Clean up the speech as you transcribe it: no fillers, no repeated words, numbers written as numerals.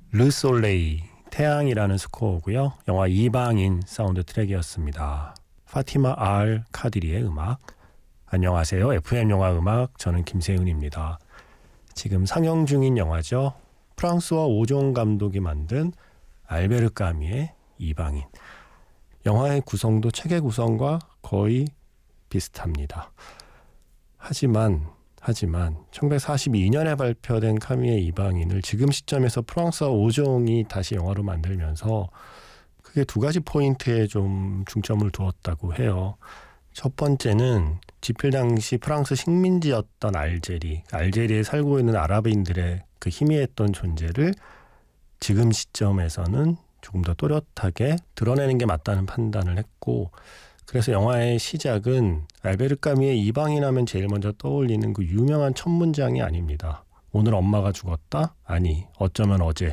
르 솔레이 태양이라는 스코어고요. 영화 이방인 사운드 트랙이었습니다. 파티마 알 카디리의 음악. 안녕하세요. FM 영화 음악 저는 김세윤입니다. 지금 상영 중인 영화죠. 프랑스와 오종 감독이 만든 알베르 까뮈의 이방인. 영화의 구성도 책의 구성과 거의 비슷합니다. 하지만 1942년에 발표된 카뮈의 이방인을 지금 시점에서 프랑스와 오종이 다시 영화로 만들면서 크게 두 가지 포인트에 좀 중점을 두었다고 해요. 첫 번째는 집필 당시 프랑스 식민지였던 알제리에 살고 있는 아랍인들의 그 희미했던 존재를 지금 시점에서는 조금 더 또렷하게 드러내는 게 맞다는 판단을 했고, 그래서 영화의 시작은 알베르 까뮈의 이방인 하면 제일 먼저 떠올리는 그 유명한 첫 문장이 아닙니다. 오늘 엄마가 죽었다? 아니, 어쩌면 어제